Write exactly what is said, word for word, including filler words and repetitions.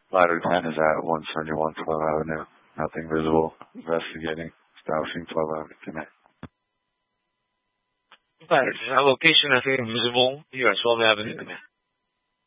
Ladder ten is at one seventy-one twelve Avenue. Nothing visible. Investigating. Establishing twelve Avenue Connect. Ladder ten, location nothing visible. You are twelve Avenue Connect.